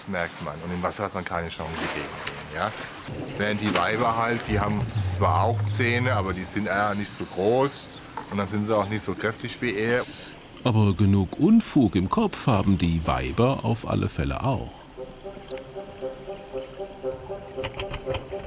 das merkt man. Und im Wasser hat man keine Chance gegen den. Ja? Während die Weiber halt, die haben zwar auch Zähne, aber die sind eher nicht so groß. Und dann sind sie auch nicht so kräftig wie er. Aber genug Unfug im Kopf haben die Weiber auf alle Fälle auch.